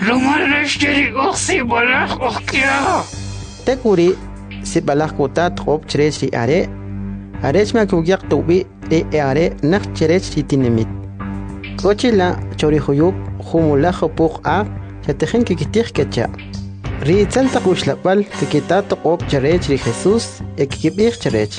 Rumalashiri oxi balak okia. Tekuri si balak kutat hop cherech ri are. Arech ma kugyak tubi ri are nak cherech ri tinemit. Kochila chori huyub humula hopuk a chatejen kikitih kecha. Ri tzalta kushlapal kikitat hop cherech ri Jesus ekikibih cherech.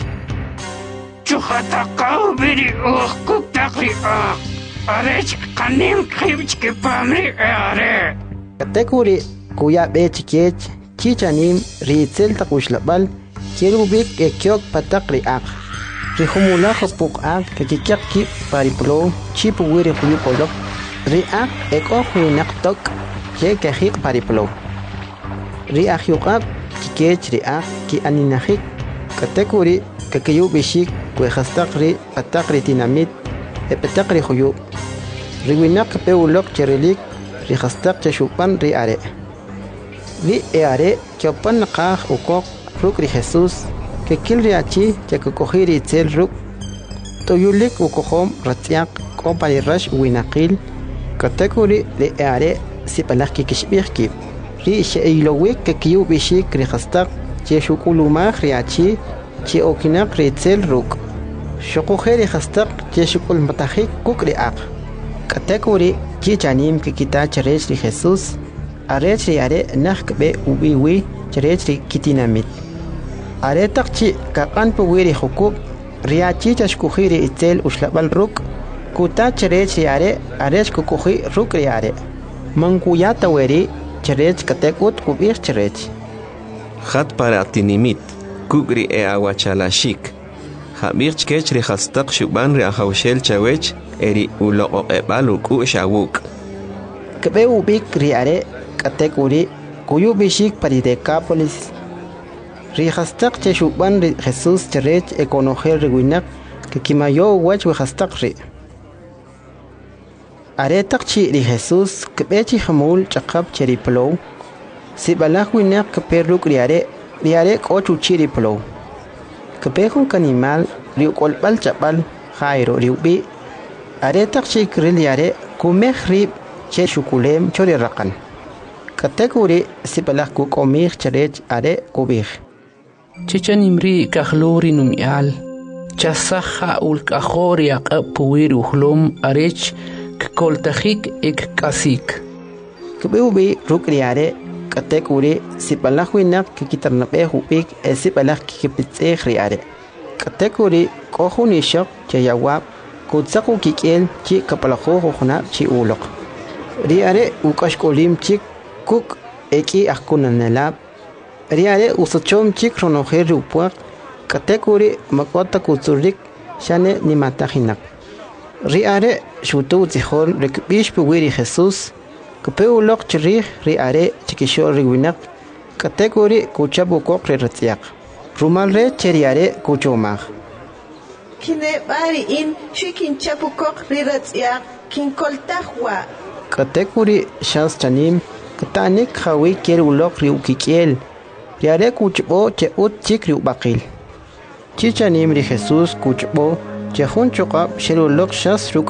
Chuhatakaw biri kuktakri a. Arech kanim kribch ke pamri are. Katekuri kuya bechikech chichanim ri tzalta kushlapal kirubik ekyok patakri ak. Ri humula hopuk ak kikikyak ki pariplo chipu wiri huyupolok. Ri ak eko huinak tok ke kahik pariplo. Ri ahyukab kikech ri ak ki aninahik. Katekuri kakiyu bishik kwehastakri patakri tinamit epatakri huyub. Ri winak peulok cherelik ri hastak cheshupan ri are. Ri are kyopan nakah ukok ruk ri Jesus que kilriachi que cogiri tel ruk toyulik ukohom ratiak kompani rash winakil katekuri le are sipalaki kishbirki ri sheilowik que kiu bishik ri hastak che shukuluma riachi che okinak ri tel ruk shokogeri hastak che shukul matahik kukri ak katekuri chichanim que kita cherech ri Jesus arech ri are nakbe ubiwi cherech ri kitinamit aretakchi kakanpu wiri hukub riachi chashkuhiri itel ushlabal ruk kuta cherech riare arech kukuhi ruk riare mankuyata weri cherech katekut kubir cherech Hat para tinimit kugri e awachalashik habirch kech ri hastak shuban ri ahawshel chawech eri ulo ebalu ku shawuk kebe ubik riare katekuri kuyubishik paridekapolis Rihastak che shuban Jesus cherech econoger reguinak que kimayo wach wehastak ri. Aretak chi ri Jesus que bechi hamul chakab cheriplo. Si balak winak que perruk riare kochu chiriplo. Que pejun canimal riukolpal chapal jairo riubi. Aretak chi kriliare kumeh rib che shukulem chori rakan. Katekuri si balak kukomir cherech are kubir. Chichanimri kahlori numial chasaja ulkahori akapuir uhlum arech koltajik ek kasik Kubi rukriare katekuri sipalahuinak kikitarnape hupik esipalak kikipitse riare katekuri kohuni shok chayawap kutsaku kikel chi kapalaho hona chi ulok riare ukashkolim chik kuk eki akunanelab riare usochom chik ronojer upuak katekuri makota kutsurik shane ni matajinak riare shutu tihon rekbish puwiri Jesus kupeulok chiri riare chikishor riwinak katekuri kuchabu kokre ratiak rumalre cheriare kuchomag kine bari in shikin chapu kok ratiak kin koltahwa katekuri shans chanim katanik hawi kerulok riukikiel riare kuchbo che ut chikri bakil chichanim ri Jesus kuchbo che hun chokap shelulok shas ruk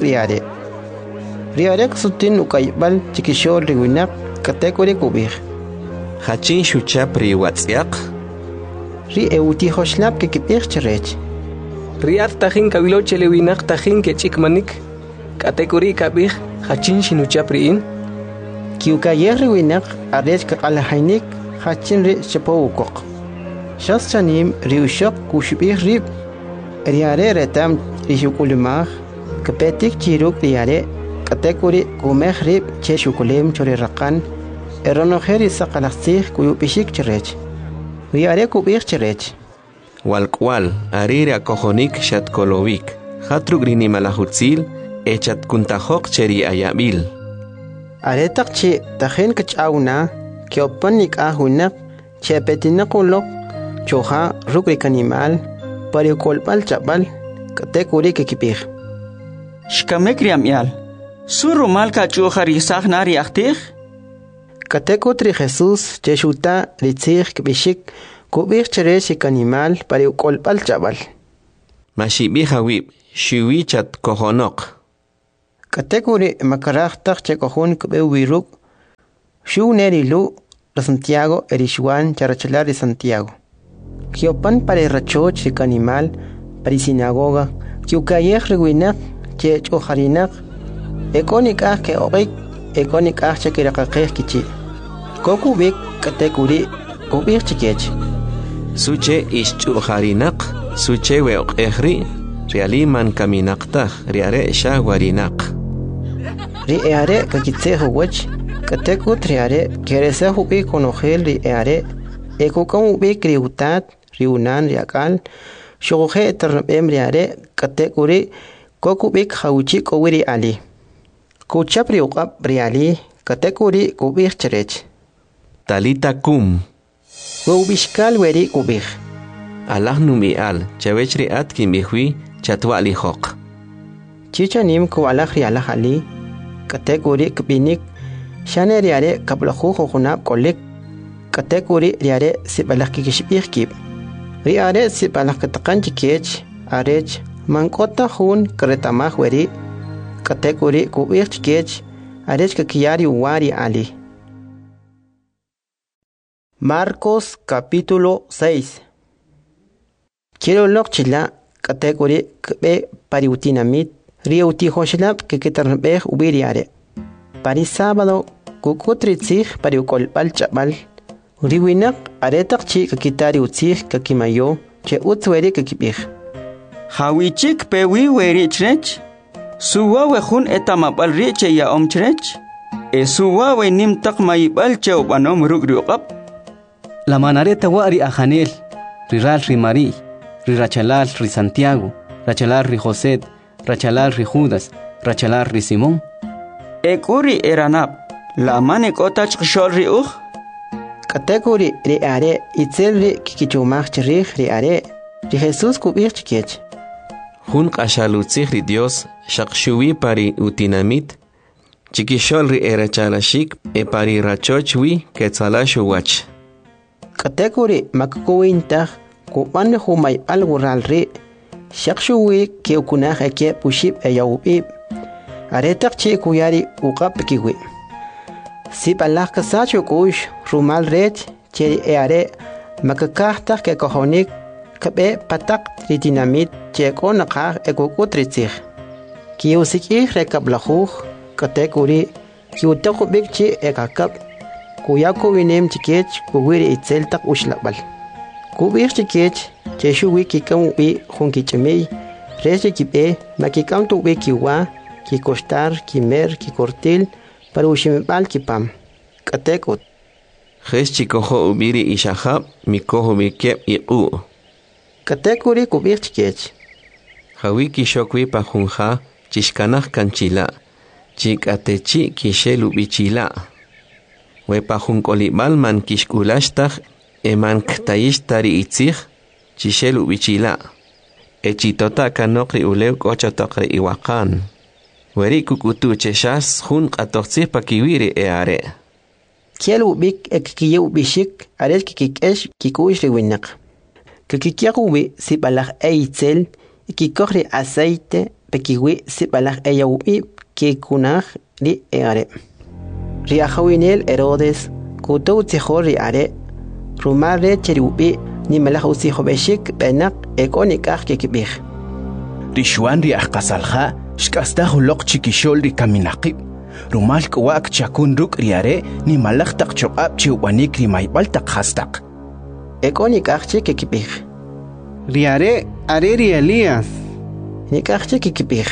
riare ksutin ukaybal chikishor riwinak katekuri kubir hachin shuchap ri watsiak ri euti hoshlap ke kipir cherech riat tajin kabilo chelewinak tajin ke chikmanik katekuri kabir hachin shinuchap riin kiukayer riwinak arech kakalahainik hachin ri chepo ukok shas chanim riushok kushbir rib riare retam rishukulumag kapetik chiruk riare katekuri kumeh rib che shukulim chori rakan eronojeri sakalaksih kuyupishik cherech riare kubir cherech walkwal arire akojonik shatkolovik hatruk rinimalahutzil echat kuntajok cheri ayabil aretak chi tajen kachawna kiopanik ahunak chepetinakulok choha rukrik animal parikolpal chapal katekuri kikipir shkamek riamial suru malka choha risah nari akhtir katekutri Jesus cheshuta ritzig kibishik kubir cherechik animal parikolpal chapal mashibi hawib shiwi chat kojonok katekuri makarajtak chekohun kubewiruk Shu neri lu de Santiago erishwan charachalar de Santiago. Kiopan para rachoch de animal para sinagoga. Kiukayeh reguinak che chojarinak. Ekonik ke orik ekonik che kirakakeh kichi. Koku bik katekuri ubir chikech. Suche ischujarinak, suche weok ehri, reali man kaminakta, riare shawarinak. Riare kakitseho wach, katekut riare, keresehu bi konogel riare, ekokam bi kriutat, riunan riakal, shoge ternabem riare, katekuri, kokubik hauchi kowiri ali. Kuchap riukap riali, katekuri kubik cherech. Talita kum. Wubishkal weri kubik. Allah numial, chawechri at kimbihui, chatwali hok. Chichanim kualak rialak ali, katekuri kbinik, shane riare kablahu hokunab kolik, katekuri riare sibalak kikishbihkib. Riare sibalak katakan chikech, arech, mankota hun karetamah weri, katekuri kubik chikech, arech kakiyari wari ali. Marcos capítulo 6. Quiero lokchila categoría que pariutinamit riuti hoshlap que ketarbe ubiriare. Pari sábado kukutritzig pariukolpal chabal. Riwinak aretak chi kakitari utzig kakimayo che utzweri kakibig. Hawichik pewi weri chrech. Suwa wehun etamabal riche ya omchrech. Suwa wenim tak maibal che ubanom rugriuqap. La manareta wari a Janel, riral rimari, rirachalal ri Santiago, rachalal ri José, rachalal ri Judas, rachalal ri Simón. Ekuri eranab, la manekotach kshol ri uj. Kategori ri are itzel ri kikichumach cherich ri are, ri Jesús kubich chikech. Hun kashalutzig ri Dios, shakshuwi pari utinamit, chikishol ri erachalashik e pari rachochwi ketzalashu wach. Kategori makkuwinta kuban humay algural ri shakshuwi ke ukunah eke pushib e yawib aretak chi kuyari uqap kiwi sip Allah kasacho kush rumal ret cheri e are makakahta ke kohonik kabe patak dinamit che konaqah e kukutritzig ki usiki rekablahu kategori ki utakubik chi e kakab Kuyako winem chikech kuwiri itzel tak ushlabal. Kubir chikech cheshu wiki kam wi hunki chemei reche kipe makikam tu wi kiwa ki kostar ki mer ki kortil para ushimebal kipam. Katekot. Jes chikoho ubiri ishahab mikoho bikep iqu. Katekuri kubir chikech. Hawiki shokwi pa hunha chishkanah kanchila. Chikatechi kishelu bichila. Wepa junkolibal man kishkulashtag eman ktayishtari itzig chishelu bichila. Echitota kanokri ulew kochotokri iwakan. Weri kukutu cheshas jun qatoqtzig pakiwiri eare. Kielu bik ekikiyew bishik ares kikikesh kikuish riwinak. Kikikiyawi sibalaj eitzel kikokri aceite pekiwi sibalaj eyawib kikunaj ri eare. Riajawinel Herodes, kutou tzihor riare, rumare cheriubi, ni melah usijo beshik benak ekonikaj kikibij. Rishuan riajkasalja, shkastajo lok chikishol rikaminaqib, rumal kwak chakun ruk riare, ni malaj takchokab chiubanik rimaybal takhastak. Ekonikaj kikibij. Riare areri Elías. Nikaj kikibij.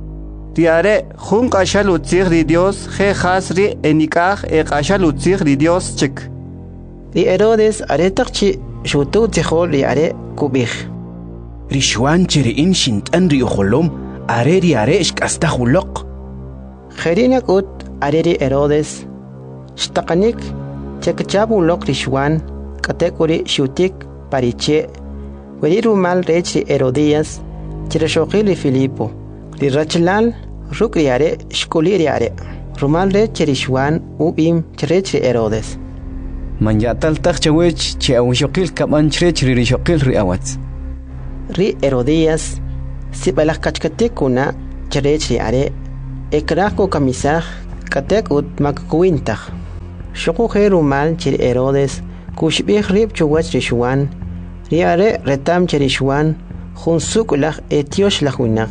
Tiare, jun qashal utzig di Dios, je hasri enikaj e qashal utzig di Dios chik. Di Herodes aretakchi shutu tzihol riare kubij. Rishuan cheriin shintan riujolom, areri are shkastahulok. Jerinak ut areri Herodes. Shtakanik, chekchabulok rishuan, katekuri shutik pariche. Werirumal rechri Herodías, chereshokili Filipo. Di rachlal rukriare shkuliriare. Rumal recherishwan ubim cherechri Herodes. Manyatal takchawech che awshokil kaman cherechri rishokil riawats. Ri Herodías sibalak kachkatikuna cherechri are. Ekrako kamisaj katek ut makkuintaj. Shokuje rumal chir Herodes, kushbih rib chuwach rishuan, riare retam chirishuan, junsuk lach etiosh lachuinach.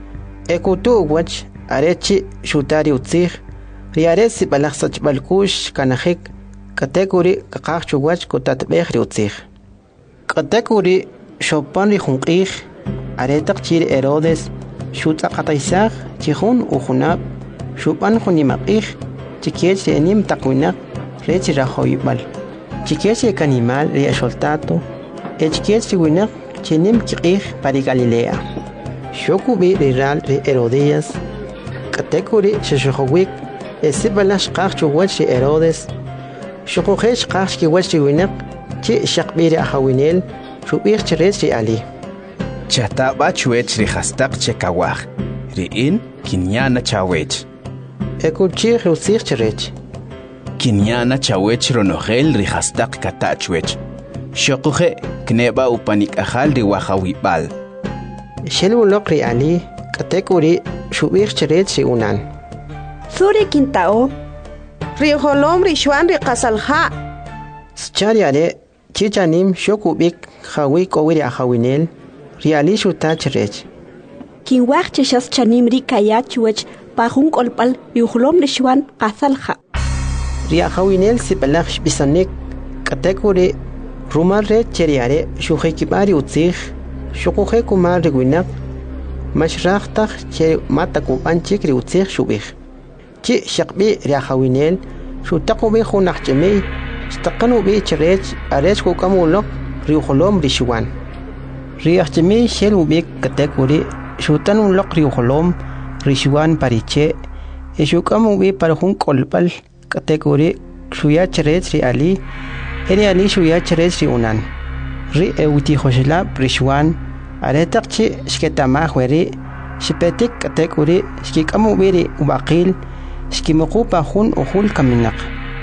Ekutu wach arechi shutari utzich, riare sibalach sachbalkush kanajik, katekuri kakach chuwach kotatbeh riutzich. Katekuri shopan rijunkich, aretak chir Herodes, shutaqataisach, chihun ujunab, shupan junimakich, chikiech enim takuinak, rechi rajoibal. Chikiech canimal riasoltato, echkiech winak, chenim kikich para Galilea. Shokubi riral ri Herodías, katekuri sheshojowik, esibalash kach chuwach ri Herodes, shokojesh kach kiwach ri winak, chi shakbiri ahawinel, shubich chirech ri Ali. Chataba chuech ri hastak chekawach, ri in kinyana chawech. Ekuchi rusich chirech. Kinyana chawech ronogel ri hastak katachwech. Shokuje kneba upanik ahal ri wahawibal. Shelulok ri Ali, katekuri shubich chirech ri unan. Suri kintao, ri holom ri shuan ri qasalha. Schariare, chichanim shokubik hawik owiri ahawinel, ri Ali shuta chirech. Kinwach chishas chanim ri kayachwech, pahun kolpal yuhlom rishuan qasalha. Ria hawinel sipalach bisanik katekuri rumarre cheriare shujekibari utzich shukuje kumar riguinak mashrachtak che matakupan chikri utzich shubich chi shakbi ria hawinel shutakubi hunachchemi stakanu bi cherech arech kukamulok riuholom rishuan riachchemi shelubik katekuri shutanulok riuholom rishuan pariche eshukamu bi parjun kolpal kategori shuya cherech ri Ali eri Ali shuya cherech ri unan ri euti hoshla prishwan aretakchi shketama khweri shipetik kategori shkikamu biri ubaqil shkimuqupa hun uhul kaminak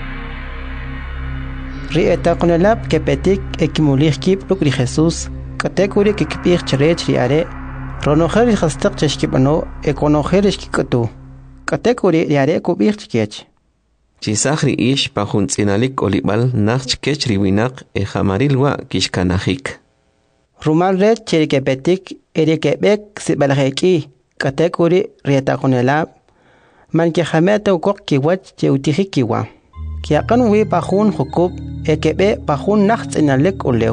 ri etaqnalab kepetik ekimulih kip lukri Jesus kategori kikpir cherech ri are ronojer khastaq cheshkipano ekonojer shkikatu kategori ri are kubir chkech Chisachri ish pahuntzinalik olibal nach kech riwinak e jamarilwa kishkanajik. Rumal red cherikepetik erikebek sibalajeki katekuri rietakonelab man ke jamete ukok kiwach cheutijikiwa. Kiakan wi pahun hukub ekebe pahun nachtzinalik ulew.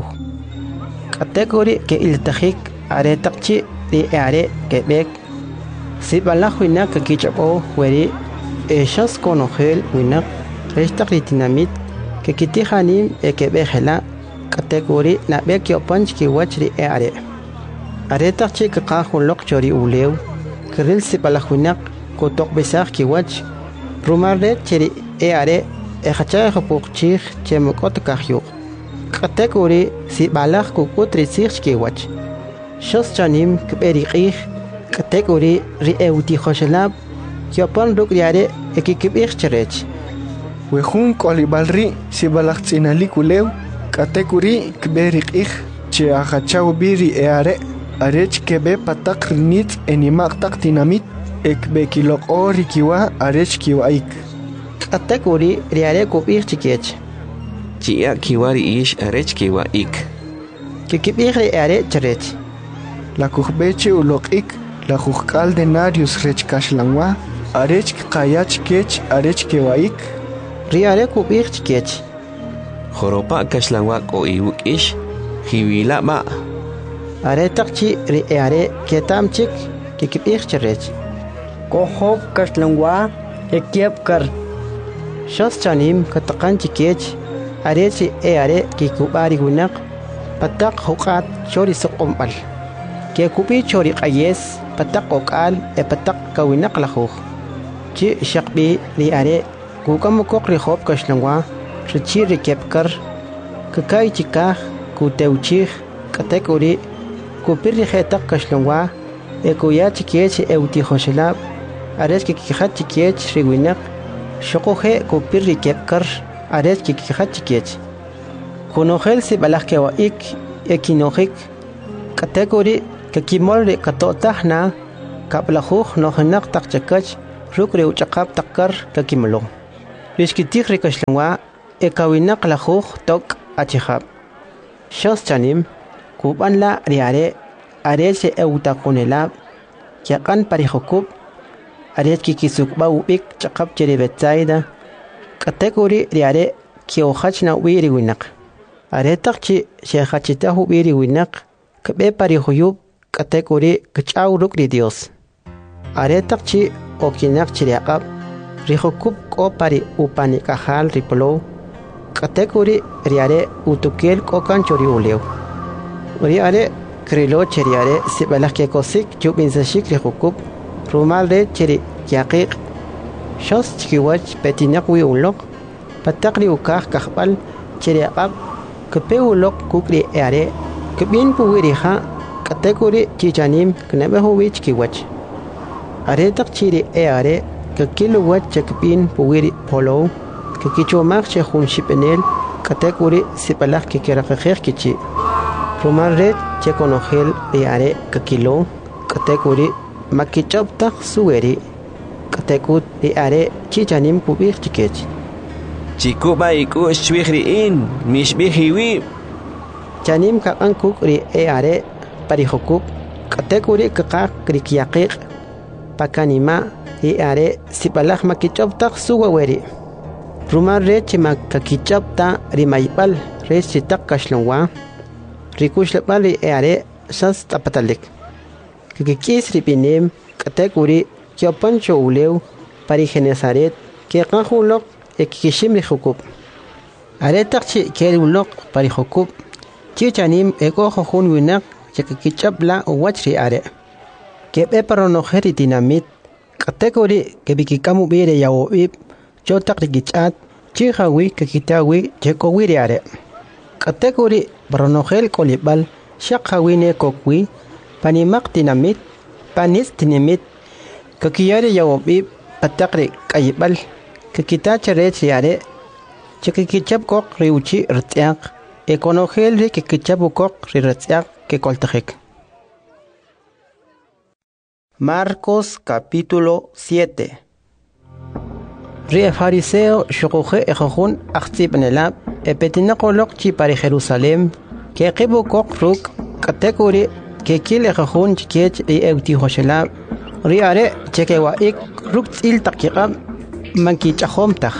Katekuri ke iltajik aretakchi ri are kebek sibalajwinak kichabo weri Eshas konogel winak resta kritinamit que kitihanim ekebejela kategori na bekyo punch ki wachri are areta chi ka khulok chori ulew kril sipalahunak kotok besar ki wach rumarre cheri are echacha khopukchi chemokot kahyo kategori sibalach ko kutri sich ki wach shos chanim kberiqih kategori ri euti khoshlab Kiapan ruk diare ekikibich cherech. Wehun kolibalri sibalachzinalik ulew katekuri kberik che achachau biri eare arech kebe patak rinit enimak tak dinamit ekbe kilok ori kiwa arech kiwaik. Katekuri riare kubich chikech. Chia kiwari ish arech kiwaik. Kikibich riare cherech. La kuhbeche ulok la kuhkal denarius rech kashlangwa arech kayach kech arech kewaik riare kubich kech Joropa kashlangwak o iwuk ish hiwila ba aretakchi riare ketamchik kikibich cherech kohop kashlangwa ekiepkar shos chanim katakanchi kech arechi eare kikubari gunak patak hukat chori sokombal ke kupi chori qayes patak okal patak kawinak lahuh chi shakbi li are kukamukok rihop kashlangwa richi rikepkar kakai chikah kuteuchih katekuri kupir rihetak kashlangwa ekuya chikech euti hoshelab ares kikhat chikech riwinak shokohe kupir rikepkar ares kikhat chikech kunogel sibalak kewaik ekinojik katekuri kakimol re katotahna kaplahuh nohenak takchakach rukre uchakap takkar kakimlo Rishkitik rikashlangwa ekawinak lajuj tok achihab. Shos chanim kuban la riare areche eutakunelab yakan parijokub arech kikisukba ubik chakab cheri betsaida kategori riare kiohachna wiri winak aretakchi shehachitahu wiri winak kbe parijuyub kategori kchauruk ri Dios aretakchi okinak chiriakab rijokub ko pari upani kahal ripolo kategori riare utukel kokan chori uleu riare krilo cheriare sibalak ke kosik jubinsashik rijokub rumal re cheri yaqiq shos chikiwach petinak wi ulok patakri ukah kahbal cheriaqab kepe ulok kukri are kebin puwiriha kategori chichanim knabehu wich kiwach are tak chiri are kakilo wach chakpin puwiri polo kakichomak chehun shipenel kategori sibalak ke kerakher kichi rumal re chekonogel are kakilo kategori makichopta suweri katekut are chichanim kubik chikech chikuba iku shwihriin mishbihiwi chanim ka ankuk ri are parijokub katekuri kakak krikiaqiq pakanima are sibalak makichopta suweri rumar re chimak kakichopta rimaybal re chitak kashlonwa rikushlabal are sas tapatalik kikis ripinim kategori kyopancho uleu parigenesaret ke qahulok ekishim rijokub aretakchi kelulok parijokub chichanim eko jojun winak chakakichapla wachri are kebe paronojeri dinamit kategori kebikikamu bire yawib chotak rigichat chihawi kakitawi chekowiri are kategori paronojel kolibal shaqhawine kokwi panimak dinamit panis dinamit kakiyare yawib patakri kayibal kakita charech yare chakikichap kok riuchi rtiak ekonogel ri kikichap kok rtiak que koltajek. Marcos capítulo 7. Ri fariseo shukuje ejojun achtibnelab epetinakolok chi para Jerusalem que qibu kok ruk kategori que kil ejojun chikech e euti hoshelab ri are chekewa ik ruk til takiqab manki chahomtaj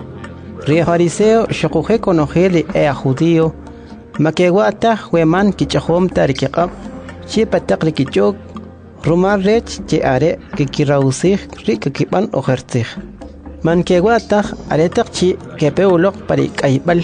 ri fariseo shukuje konogel e judío makewata weman kichahomta rikiqab chi patakli kichok rumar rech che are que kirausig ri kiban ojertig man kewata aretak chi kepeulok pari kaibal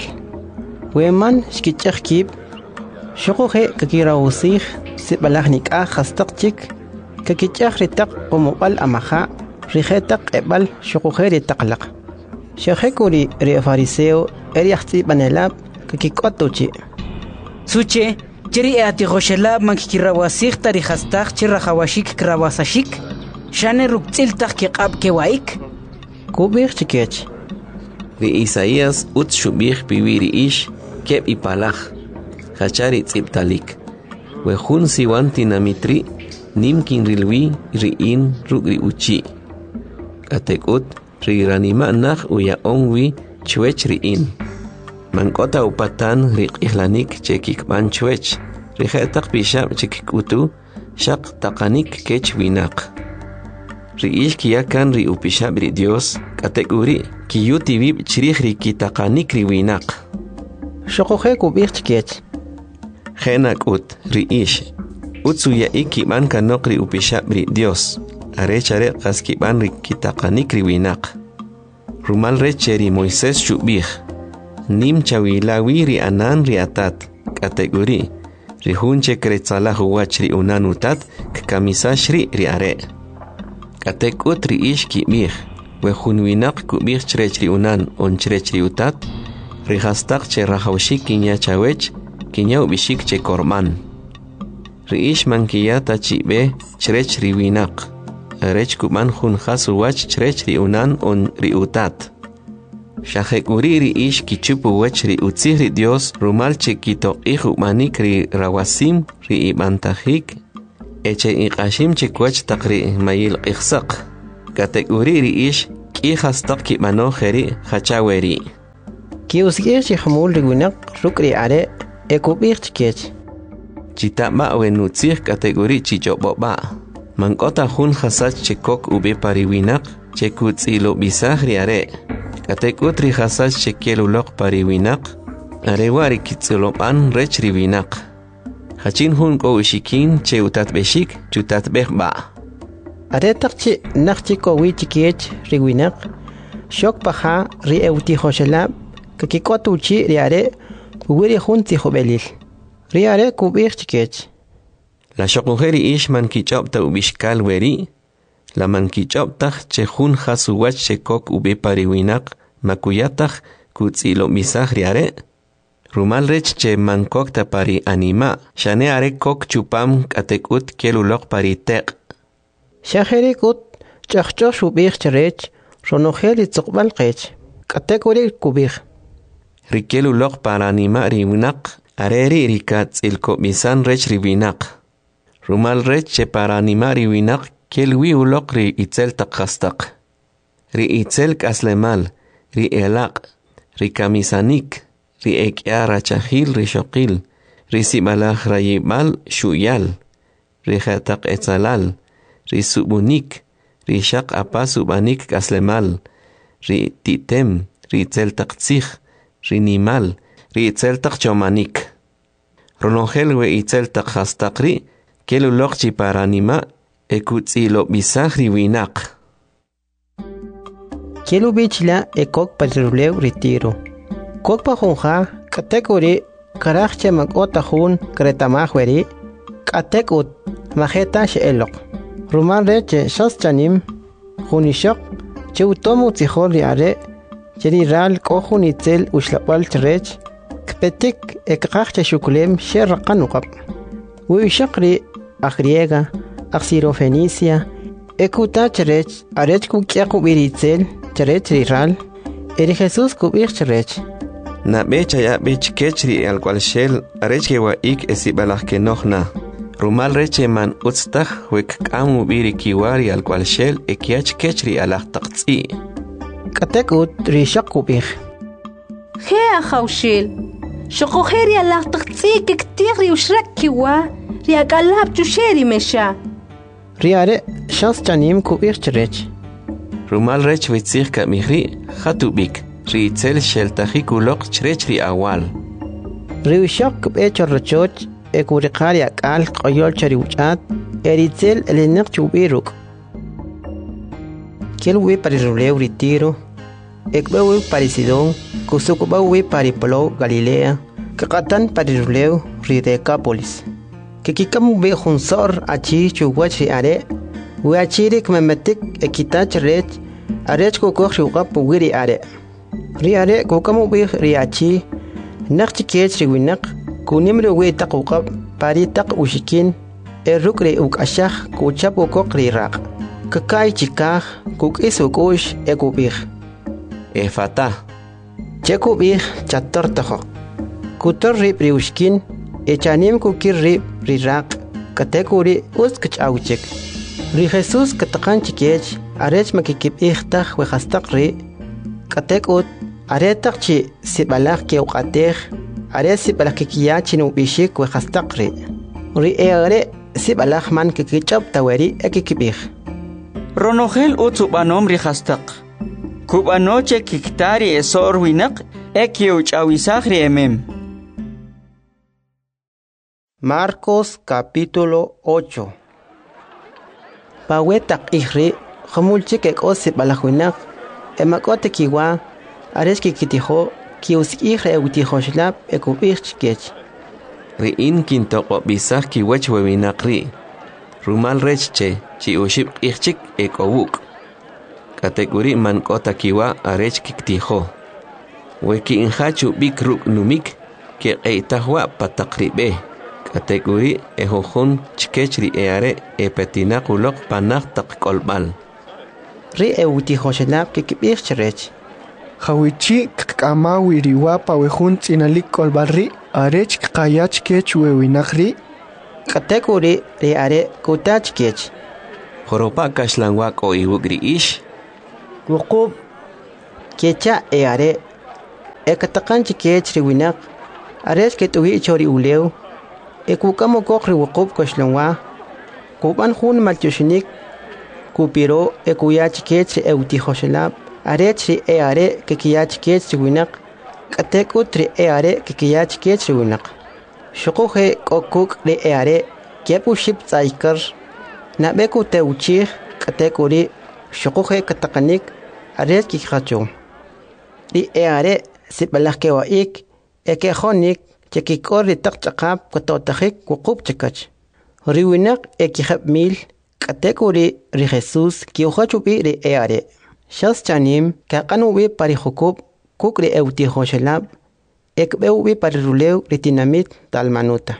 weman shkichkib shukuje kirausig sibalahnik a hastakchik kakichak ritak qomubal amaha rijetak ebal shukuje ritaklaq shekuri ri fariseo eriachti banelab kakikotuchi suche cheri ati goshelab makirawasig tari hastak chirahawashik krawasashik shane ruktiltak kiqab kewaik kubir chikech ri Isaías ut shubih piwiri ish keb ipalaj hachari tziptalik wejun siwanti namitri nimkin rilwi riin rugri uchi katekut ri ranima nach uya onwi chwech riin mankota upatan ri ihlanik chekikban chwech ri khetak pishab chekikutu shaq taqanik kech winak ri ish kiyakan ri upishab ri Dios kategori kiyuti bib chirih ri kitaqanik ri winak shokuje kubir chikech Henak ut ri ish utsuya ikiban kanok ri upishab ri Dios arechare qaskiban ri kitaqanik ri winak rumal recheri Moisés shubih nim chawilawi ri anan ri atat kategori ri hunche kretsalah wach ri unan utat kamisash ri are katekut ri ish kibih we hun winak kubih chrech ri unan on chrech ri utat ri hastak che rahawshik kinya chawech kinya ubishik che korban ri ish mankiyata chibe chrech ri winak rech kuban hun khasu wach chrech ri unan on ri utat shahekuri ri ish kichupu wach ri utzih ri Dios rumal chekito ihu manik ri rawasim ri ibantajik eche iqashim chekwach takri mayil iqsaq kategori ri ish k'i hastaq kibano kheri khachaweri kiusgir chihmul rigunak rukri are ekubir chikech chitama wenutzir kategori chichoboba mankota hun khasach chekok ube pariwinak chekutzilo bisahri are katekutri khasach chekelulok pariwinak arewari kitzulopan rechriwinak hachin hun ko ushikin cheutat beshik chutat behba aretakchi nakchiko wichikech riguinak shok paha ri euti hoshelab kakikotuchi riare wiri hunti hobelil riare kubir chikech la shokujeri ish man kichopta ubishkal weri la man kichoptach chehun hasuwach chekok ube pariwinak makuyatach kutzilo misah riare rumal rech che mankokta pari anima shane are kok chupam katekut kelulok pari tek shaherikut chachcho shubir cherech ronojeli tsukbal qech katekuri kubir rikelulok para anima riwinak areri rikat ilko misan rech riwinak rumal rech che para anima riwinak kelwi ulok ri itzel takhastak ri itzel kaslemal ri elaq ri kamisanik ri ekyara chahil ri shokil ri simalach rayimal shuyal ri khatak etzalal ri subunik ri shaq apa subanik kaslemal ri titem ri itzel taktzich ri nimal ri itzel takchomanik ronongel we itzel takhastakri kelulok chi paranima ekutzilo bisahri winak kelu bichla ekok pariruleu retiro kok pahonja katekori karachche makota hun kretamahweri katekut majeta shelok ruman reche shaschanim hunishok cheutomu tzihol riare cheriral kohunitzel ushlapal trech kpetik ekachche shukulem sherqanuqab wishaqri agriega axirofenicia ekuta cherech arech kukiaku biritzel cherech riral eri Jesus kubir cherech na becha ya bech kechri al cual shel arech que wa ik esibalach que nohna rumal reche man utstakh wek kamu biri kiwari al cual shel ekiach kechri alach taqtsi katekut rishaq kubir خيا خوشيل شقو خيري الله تقصيك كتير وشركي وا رياك الله بتشيري مشا رياره شانس جانيم كوبير تريج رومال ريتش ويتسير كميري خاتوبيك ريتسل شلتخي كولوق تريتري أول ريوشاك بيتر رجوج اكوريقال يقال قيول تريوجات اريتسل النق تشوبيروك كيلوي بريروليو ريتيرو ekbawi parisidon kusukubawi paripolo Galilea kakatan pariruleu ri Decapolis kikikamu be hunsor achi chuwach ri are we achiri kmemetik ekitach rech arech kokok shuqap wiri are ri are kokamu be ri achi naqchi kech ri winak kunimre we taqoqab pari taq ushikin erukre ukashah kuchap kokok ri raq kakai chikah kukisukush ekubih Efata Chekubih chator taho Kutor rip riushkin Echanim kukir rip rirak Katekuri uskach auchik Ri Jesus katakan chikech Arech makikip ihtach wehastak ri Katekut Aretak chi sibalak ke uqatech Are sibalak kikiyachin ubishik wehastak ri Ri eare sibalak man kikichab taweri ekikipih Ronogel utsubanom ri hastak Kubanoche kiktari esor winak ekiuch awisagri emem. Marcos capítulo 8. Pawetak ihri khamulchik ek osip balakwinak emakote kiwa areski kitiho kius ihre eutiho shlap ekubirchkech. Riin kintoko bisah kiwach wewinakri. Rumal rechche chi uship ihchik ekowuk. Kategori man kota kiwa arech kiktiho. Weki inhachu bikruk numik ke eitahwa patakribe. Kategori ehohun chkechri eare epetinakulok panak takkolbal. Ri euti hoshelap kikibircherech. Hawichi kama wiriwa pawehun tinalik kolbalri arech kayach kech wewinakri. Kategori ri are kutach kech. Horopa kashlangwak o iwugri ish. Wuqub. Kecha are. Ekatakan chikech riwinak. Ares ketuwi chori uleu. Ekukamo kokri wuqub koshlanwa. Kuban hun malchushinik. Kupiro ekuya chikech euti hoshelab. Arechri are kekiya chikech riwinak. Katekutri are kekiya chikech riwinak. Shukuhe kokuk re are. Kepu ship tsaikar. Nabeku teuchih katekuri. Shukuhe katakanik. Ares kikacho. Ri are sibalak kewaik. Eke honik. Chekikor ri takchakab katotahik wuqub chakach. Riwinak ekihab mil. Katekuri ri Jesus kiuhachubi ri are. Shas chanim kakanubi pari hukub. Kukri euti hoshelab. Ekbeubi pari ruleu ritinamit talmanuta.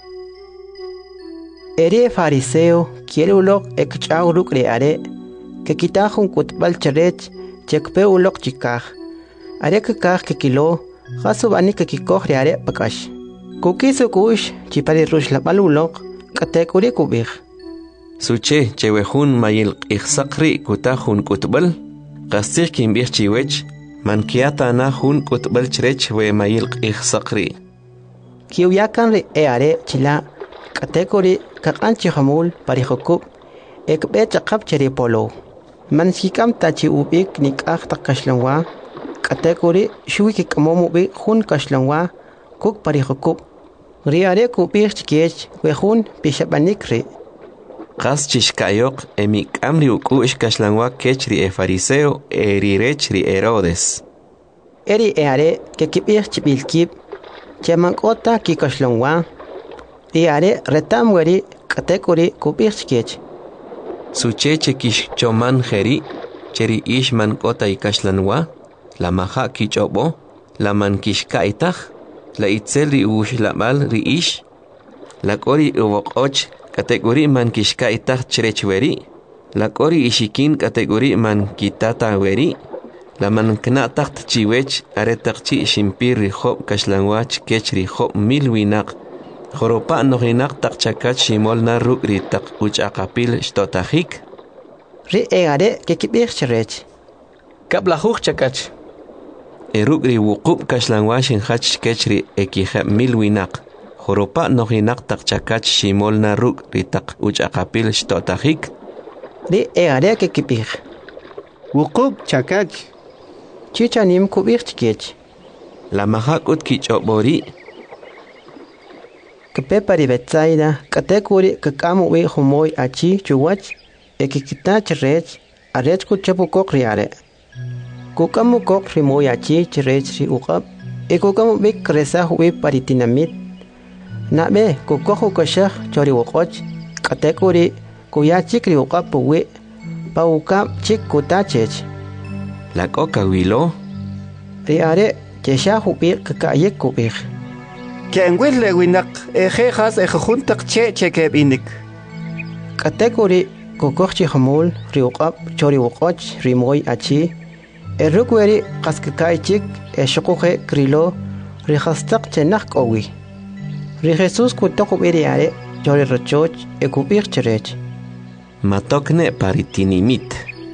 Ere fariseo quiere ulok ekchau rukri are. Que kitajun kutbal charech. Chekpe ulok chikaj. Are kekaj kekilo. Jasubani kekikoh are pakash. Kukisu kush chipari rush la balulok. Katekuri kubij. Suche chewehun mayil ikhsakri kutajun kutbal. Qastir kimbij chiwech. Mankiata na hun kutbal chrech we mayil ikhsakri. Kiuyakan re are chila. Katekuri kakanchi hamul parihokub. Ekbe chakap cheri polo. Mansikam tachi ubik nikah takashlanwa. Katekuri shuiki kamomu bi hun kashlanwa. Kuk parihokub. Riare kubik chikech we hun pishabanikri. Qas chishkayok emik amri ukush kashlanwa kechri fariseo erirechri Herodes. Eri are ke kibik chibilkib. Chemankota ki kashlanwa. Riare retam weri katekuri kubik chikech. Suche chekish choman jeri, cheri ish man kota ikashlanwa, la maha kichobo, la man kishkaitaj, la itzel ush labal ri ish, la kori uvokoch, kategori man kishkaitaj cherechweri, la kori ishikin kategori man kitata weri, la man knataj chiwech, aretakchi shimpir ri hop kashlanwach kech ri hop milwinak, Joropa nohinak tak chakach shimol na ruk ri tak uchakapil shtotajik. Ri are kekibir cherech. Kablahuk chakach. Eruk ri wuqub kashlanwashin hach kechri ekija milwinak. Joropa nohinak tak chakach shimol na ruk ri tak uchakapil shtotajik. Ri are kekibir. Wuqub chakach. Chichanim kubir chikech. La mahak ut kichobori. Kepepari Betsaida, katekuri kakamu we humoy achi chuwach, ekikita cherech, arech kuchapu kokriare. Kukamu kokri moy achi cherech ri ukap, ekukamu bik kresa we paritinamit. Nabe kukohu kashah chori ukoch, katekuri kuyachik ri ukap we, pa ukap chik kutachech. La coca wilo. Riare, chesha hubik kakayek kubik. Kenwil lewinak ejejas ejuntak chekeb inik. Katekuri kokochi hamul riuqab chori uqoch rimoy achi erukweri qaskakaichik eshuquje krilo rihastaq chenak owi. Ri Jesus kutoku biriare chori rochoch ekubir cherech. Matokne paritinimit.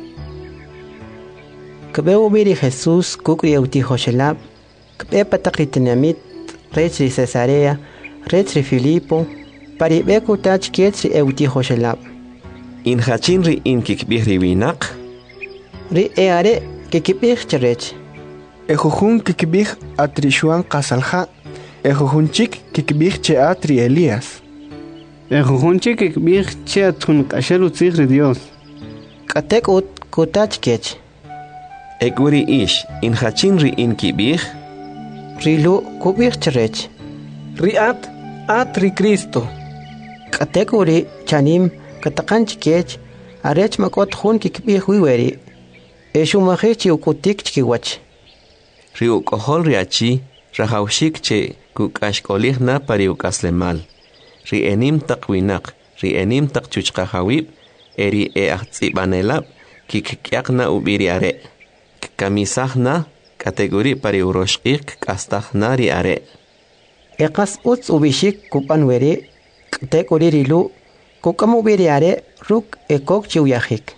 Kabeu biri Jesus kukri euti hoshelab kbe patakritinamit Retri Cesarea, Retri Filipo, Paribeku tach ketri euti hoshelab. In hachinri in kikbihri winak. Ri eare kikibih cherech. Ejujun kikibih atrishuan kasalha. Ejujunchik kikibih che atri Elías. Ejujunchik kikibih che atun kashelu tzigri Dios. Katek ut kutach kech. Eguri ish in hachinri in kibih. Rilu kubir cherech. Riat atri Cristo. Katekuri chanim katakanch kech arech makot hun kikbih wiweri. Eshumahichi ukutik chikiwach. Riukohol riachi rahaushik che kukashkolih na pariukaslemal. Ri enim takwinak, ri enim takchuchkahawib, eri ahtzibanelab, kikkyakna ubiriare. Kamisahna kategori pariuroshik kastahna riare. Ekas uts ubishik kupanweri, kategori rilu, kukamubiriare ruk ekok chiuyahik.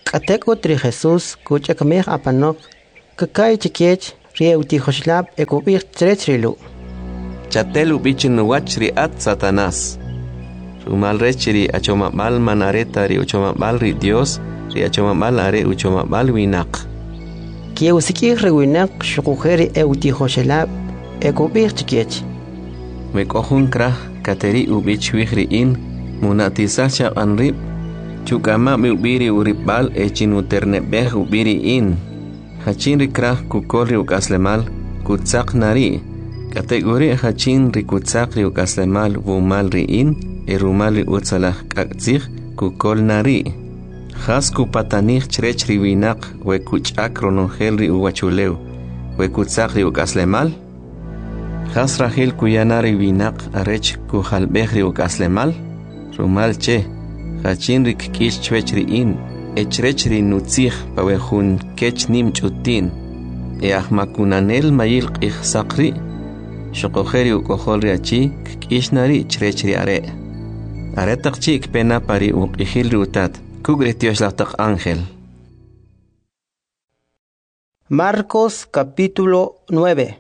Katekut ri Jesús kuchakmeh apanok kakay chikech rieuti Joslab ekubir trechrilu. Chatelu bichinuwach ri at Satanás. Rumal rechiri achomabal manareta ri uchomabal ri Dios ri achomabal are uchomabal winak. Kieusikih rewinak shukujeri euti Joslab ekubir chikech. Mekohun krah kateri ubich wihri in munatisacha anrib chukama mi ubiri uribal echinuternebeh ubiri in hachin rikrah kukolri ukaslemal kutsak nari kategori hachin rikutsak ri ukaslemal wumal ri in erumal ri utsalah kaktzih kukol nari khas kupatanich chrech riwinak we kuchak ronongel ri uwachuleu we kutsak ri ukaslemal khas rahil kuyanari winak arech kuhalbehri ukaslemal rumal che hachin rik kish chwechri in echrechri nutzih pawehun kech nim chutin ahmakunanel mayil qih saqri shoqokheri ukoholri achi kishnari chrechri are taqchi pena pari uqihil rutat kugretios laqtaq ángel. Marcos capítulo 9.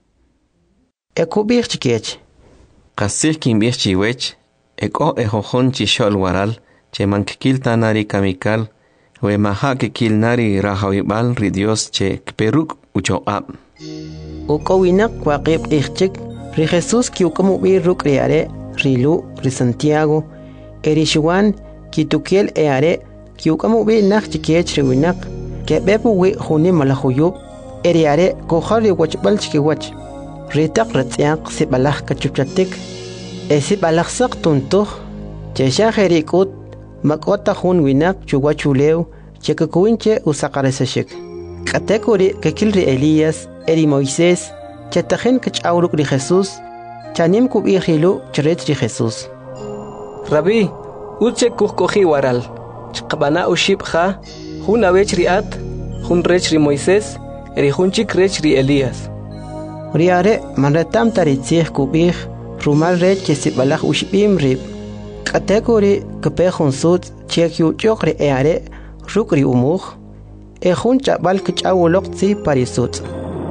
Ekubir chikech. Qasih kimbir chiwech eko ejojon chishol waral che mankikil tanari kamikal we maha kikil nari rahawibal ri Dios che kperuk uchoab. Ukowinak waqib ichchik ri Jesús kiukamu biruk riare rilu ri Santiago erishuan kitukiel eare kiukamu bi nak chikech riwinak kebepu wi huni malahuyub eriare kohari wachbal chikiwach ritaq ratsiaq sibalah kachuchatik esibalah saq tuntuh chesha herikut makota hun winak chuwachulew chekakuinche usaqaresashik katekuri kekilri Elías eri Moisés chatajen kachawruk ri Jesús chanim kubihilu chret ri Jesús Rabbi uche kuhkohi waral chqabana ushibha hun awech riat hun rech ri Moisés eri hunchik rech ri Elías riare manretam taritzih kubih rumal rech chesibalach ushbim rib kategori kapehun sut chekyu chokre eare rukri umuj ehun chabal kachawolok tsi parisut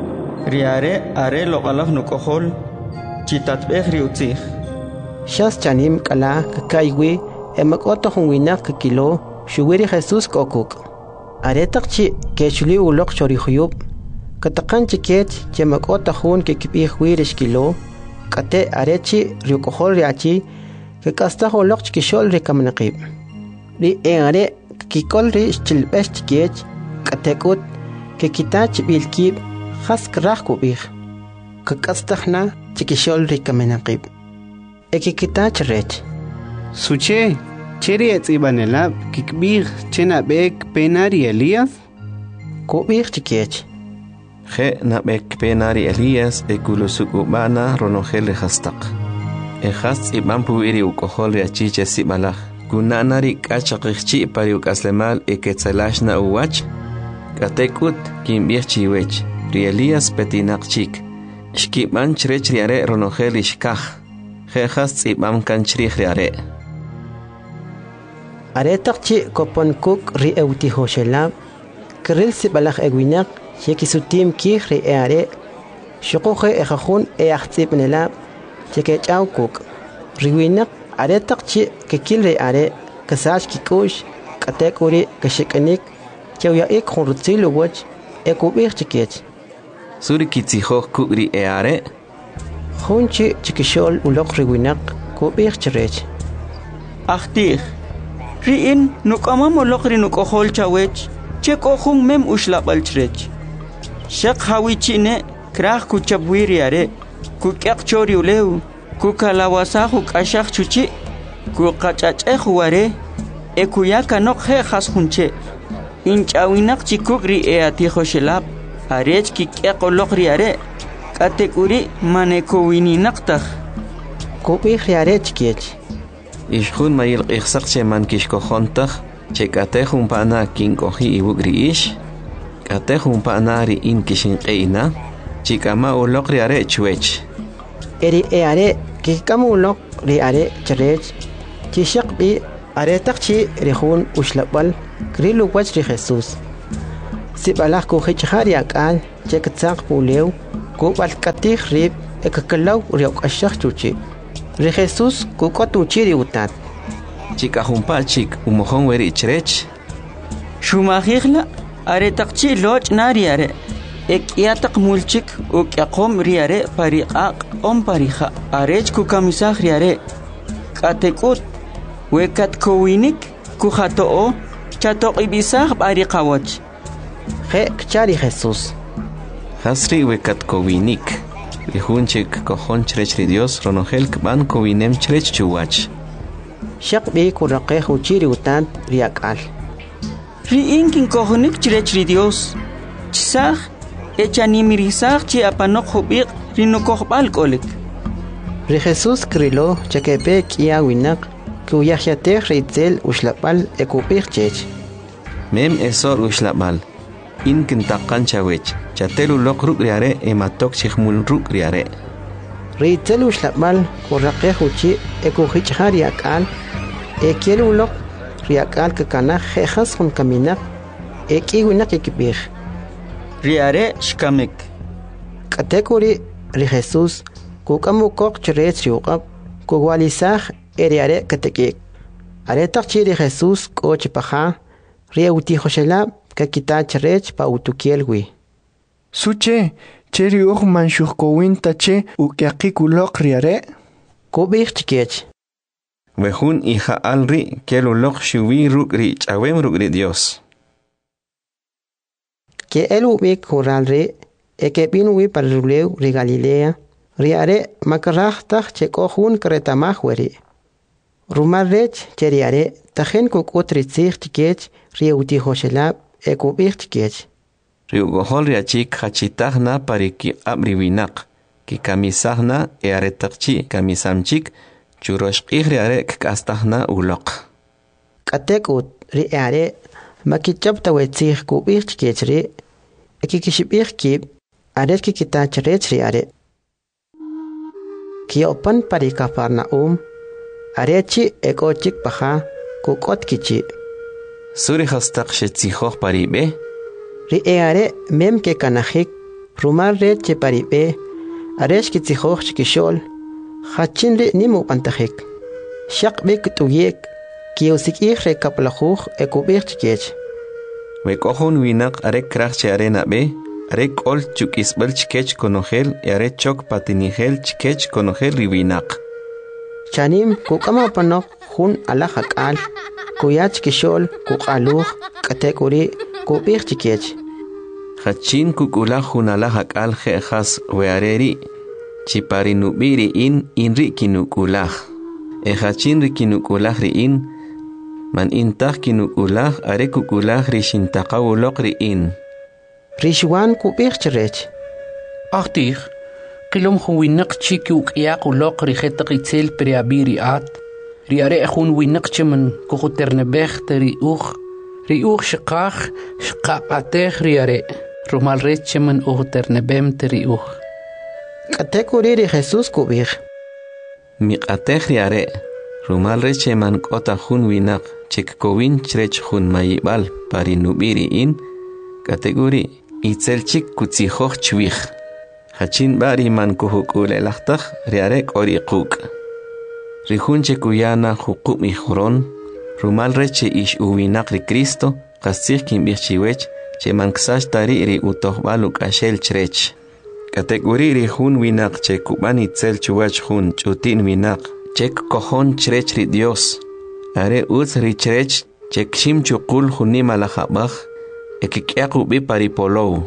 riare are loqalaf nukohol chitatbeh riutzih shas chanim kala kakaywi emakota hun winak kilo shuwiri Jesús kokuk are taqchi kechuli ulok chorihuyub kataqan chiket chemakota hun kikibih wirish kilo kate arechi riukohol riachi kasta holok chikishol rikamnaqib ri eare kikol ri chilbesh chikech katekut kikitach bilkib khask rahkubih kakastahna chikishol rikamnaqib ekikitach rech suche cheri etzibanelab kikbih chenabek penari Elías kubih chikech je nabek penari Elías ekulusukubana ronogel hastaq Ejaz iban puiri ukohol riachiche sibalaj. Kunanari kachaqichi pari ukaslemal eketzelashna uwach. Katekut kimbir chiwech. Ri Elías petinaqchik. Shkiban chrech riare ronogel ishkaj. Jejaz iban kanchrij riare. Aretaqchi koponkuk ri euti Joselab. Kril sibalaj ewinak yekisutim kij ri eare. Shukuje ejajun eachtzibnelab. Chekechau kuk riwinak aretaqchi kekilre are kasach kikush katekuri kashikanik chawya ik khurtsilu wach ekubir chikech suri kitsijo kubri eare hunchi chikishol ulok riwinak kubir chirech ahtih riin nukama molokri nukohol chawech chekohun mem ushlabal chrech shaq hawichine krah kuchabwiri are kukyak chori uleu kukalawasahu kashak chuchi kukachacheh ware ekuyaka nok he khas hunche inchawinak chikugri eati Joselab arech kikyak olokri are katekuri manekowini naqtah kubih are chikech ishkhun mayil qihsaq che man kishkohontah che katehun pana kinkohi ibugri ish katehun pana ri in kishinqeina chikama ulokri are chwech eri eare kikamu ulok ri are chrech chishaqbi Aretaqchi rihun ushlabal krilu wach ri Jesús. Sibalaj ku hichari akal chektzaq pulew ku balkatij rib ekakalaw riokashach chuchi. Ri Jesús ku kotuchi ri utat. Chikajumpa chik umojon weri chrech. Shumajigla aretaqchi loch nariare. Ekiataq mulchik ukyaqom riare pariqaq om parija arech ku kamisaj riare. Katekut wekat kowinik ku hatoo chatok ibisaj pariqawach. Je kchari Jesús. Hasri wekat kowinik. Rihunchik kojon chrech ri Dios ronogel kban kowinem chrech chuwach. Shaqbi kuraqej uchiri utat riakal. Riinkin kojonik chrech ri Dios. Chisaj echanimirisaj chi apanok hubiq rinukojbal kolik. Ri Jesús krilo chakepe kia winak kuyajyatej ritzel ushlapal ekupij chech. Mem esor ushlapal. In kintaqan chawech. Chatelu lok ruk riare ematok chihmul ruk riare. Ritzel ushlapal kuraqej uchi ekujichjar riakal. Ekielu lok riakal kakanaj jejas hun kaminak ekiwinak ekipij. Riare shkamek. Katekuri ri Jesús kukamukok chrech riuqab kuwalisaj eriare katekik. Aretaqchi ri Jesús kochpaja rieuti joshelab kakita chrech pa utukielwi. Suche cheri uj manshuk kowinta che ukyaqikuloq riare. Kubij chikech. Wejun hija alri kelulok shuwi ruk ri chawem ruk ri Dios. Que el ubik juralre ekepinwi paruleu ri Galilea riare makarajtaj chekojun kretamajweri. Rumarrech cheriare tajen kukutritzij chikech rieuti joshelab ekubij chikech. Riugohol riachik hachitajna pariki abriwinak ki kamisajna earetaqchi kamisamchik churoshqij riare kastajna uloq. Katekut riare makichapta wetzij kubij chikech ri ekikishibij kib aret kikitach rech riare. Kiopan parikafarnaum arechi ekochik paja kukot kichi. Suri hastaq shetzijoj paribe. Riare mem ke kanajik rumar reche paribe aresh kitzijoj chikishol hachin ri nimu pantajik. Shaqbik tuyek kiosikij rekaplajuj ekubij chikech. Wekohun winak arek krachche arena be arek ol chukisbel chikech konogel arek chok patinigel chikech konogel riwinak. Chanim kukama panok hun alajakal kuyach kishol kukaluj katekuri kubij chikech. Hachin kukula hun alajakal jejas weareri chipari nubiri inri kinukulah. Hachin ri kinukulah ri in man intaq kinukulah are kukulah ri shintaqawuloq ri in. Rishwan kubij chrech. Achtij qilom huwinak chiki ukyaq uloq ri jetaqitzel priabiri at. Riare hun winak chiman kuhuternebej ri uj shiqaj shqaqatej riare. Rumal rech chiman uhuternebem ri uj. Katekuri ri Jesús kubij. Miqatej riare. Rumal reche man kota hun winak chek kowin chrech hun mayibal pari nubiri in kategori itzelchik kutzijoj chwij. Hachin bari man kuhukule lachtaj riare kori quk. Rihunche kuyana hukup ijuron rumal reche ish uwinak ri Cristo qasij kimbij chiwech che man ksash tari ri utojbaluk ashel chrech. Kategori ri hun winak che kuban itzel chuwach hun chutin winak chek kojon chrech ri Dios. Are utz ri chrech chek shim chukul hunim alajabaj ekikyaqu bi paripolow.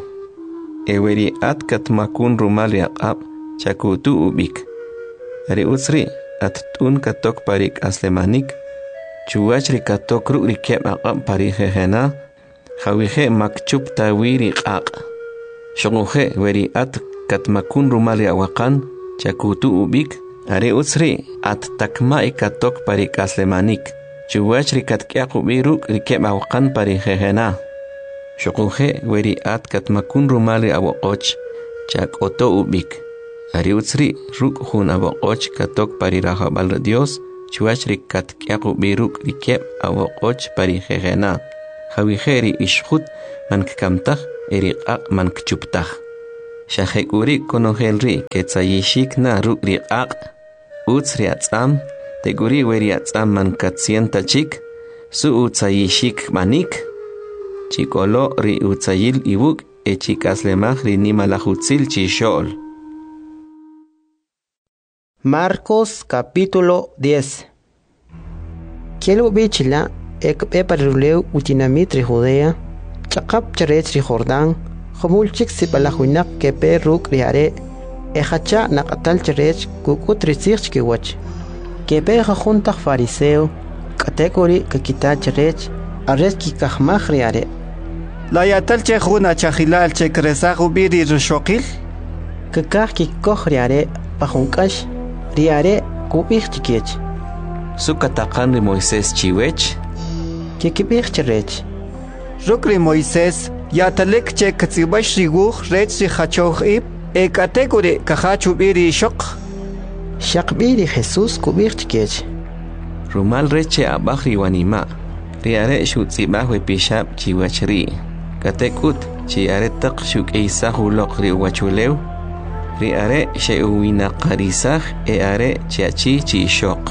Eweri at katmakun rumal yaqab chakutu ubik. Are utz ri at tun katok parik aslemanik chuwach ri katok ru ri keb aqab parihejena jawije makchup tawiri qaq. Shonguje weri at katmakun rumal yaqan chakutu ubik. Are utsri at takma ikatok parik aslemanik. Chuwach rikat kyaku biruk rikeb awqan parihejena. Shokuje weri at katmakun rumali awoqoch chak oto ubik. Are utsri ruk hun awoqoch katok parirajabal Dios chuach rikat kyaku biruk rikep awokoch pari jejena. Jawijeri ishkhut man kkamtah eriqaq man kchuptah. Shahekuri konohelri ketzayishik na ruk riqaq. Uts riatzam, teguri weriatzam man katsienta chik, su utzayishik manik. Chikolo ri utzayil ibuk e chikaslemaj ri nimalajutzil chishol. Marcos capítulo 10. Kielu bichila ekbe paruleu utinamitri Judea, chakap charech ri Jordán, Homulchik sipalajuinak kepe ruk riare, ehacha nakatal charech kukutri sirchkiwach. Kepe jajuntak fariseo, kategori kakita charech, arech kikahmaj riare. La yatal che juna chahilal che kresagu biri rushokil? Kakah kikoh riare, pajunkash, riare kubich chikech. Sukatakan ri Moisés chiwech? Kikibich charech. Rukri Moisés, yatalek che katsibash riguch rech ri hachoch ib, e kategori kahachu biri shok? Shak biri Jesús kubich chikech. Rumal reche abaj riwanima, riare shutzibaj wepishab chiwachri. Katekut chiare tak shuk eisahulok riwachuleu, riare sheuwina qarisaj eare chiachi chishok.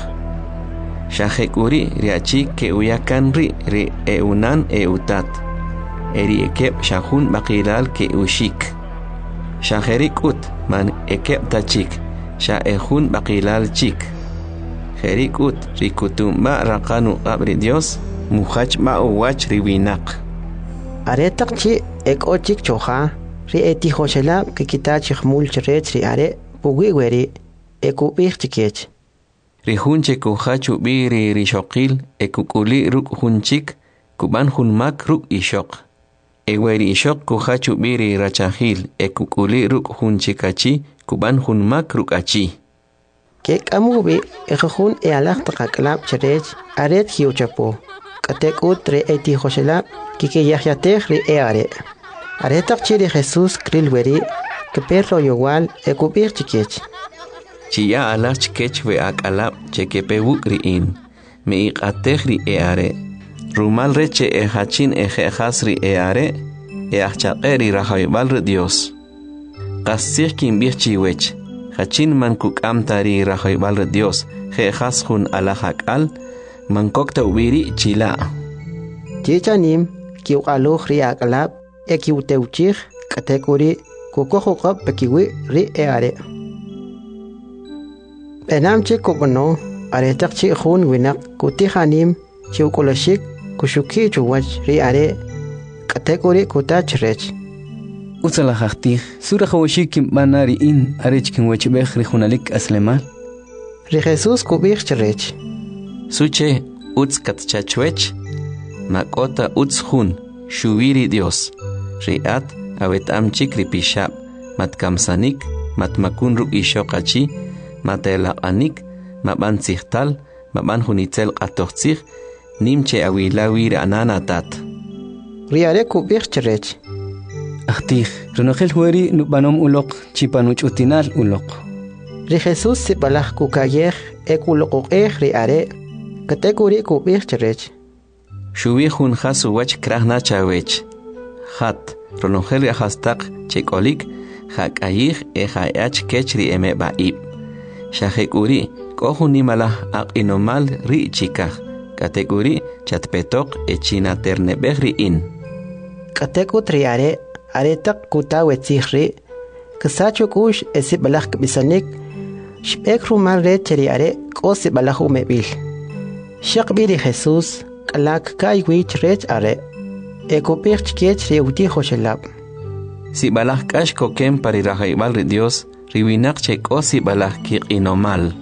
Shahekuri riachi ke uyakan ri eunan eutat. Eri ekep shahun bakilal ke ushik. Shaherikut man ekep tachik, shahehun bakilal chik. Herikut rikutumba rakanu abri Dios, muhach ma uwach riwinak. Aretak chi ek ochik choja, ri eti hoshelab ke kitachik mul charech ri are, pugiweri, ekubich chikech. Rihunche kuhachu biri rishokil, ekukuli ruk hunchik, kuban hunmak ruk ishok. Eweri ishok kuhachu biri rachahil, ekukuli ruk hunchikachi, kuban hunmak ruk achi. Kek amubi, ekahun e alak takaklab charech, aret hiuchapo. Katek utre eti hoshelab, kike yahyatech ri eare. Aretak chiri Jesús krilweri, que perro igual ekubich chikech. Chia alach chikech we akalab chekepewuk riin. Me iqatech ri eare. Rumal reche hachin ejejas ri eare. Eachaqe ri rahaybal ri Dios. Qasich kimbich chiwech. Hachin man kukamta ri rahaybal ri Dios. Jejas hun alahakal. Man kokta ubiri chila. Chichanim, kiuqaluj ri akalab, ekiuteuchich, katekuri, kukohokap pekiwi ri eare. Enamche kubano, aretak chi hun winak, kutihanim, chiukolashik, kushuki chuwach ri are, katekuri kutachrech. Utzalahachtig, surahawashik banari in, arechkin wachbech ri hunalik aslemal. Ri Jesús kubich cherech. Suche utz katchachwech, makota utz hun, shuviri Dios. Riat awetam chikri pishab, matkamsanik, matmakun ruk ishokachi, matelaqanik, maban zihtal, maban hunitzel qatochzih, nimche awilawir ananatat. Riare kubich cherech. Achtig, renogel hueri nubanom ulok, chipanuch utinal ulok. Ri Jesús sibalach kukayech, ekulokokech riare, kategori kubich cherech. Shuvihun hasu wach krahna chawech. Hat, renogel yahastak chekolik, hakayich ehayach kechri eme baib. Shahekuri, kohuni malah aqinomal ri chikah. Kategori chatpetok echina ternebeh in. Katekut riare, aretak kutawetzichri, kasachukush esibalach bisanik, shpek rumal re cheriare, kosibalach umebil. Shakbiri Jesús, kalak kaiwich rech are, ekopich kech reuti hoshelab. Si balach kash kokem parirahaybal ri Dios, riwinak cheko si balach kiqinomal.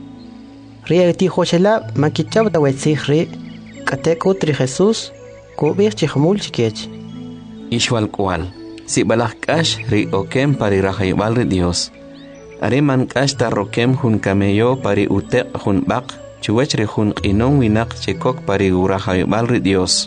Reuti hoshelab makichab dawetzihri, katekut ri Jesús, kubich chihmul chikech. Ishwal kual, si balach kash ri okem parirahaybal ri Dios. Areman kash tarrokem hun kameyo pari utek hun bak, chuwech ri hun qinon winak chekok pari urahaybal ri Dios.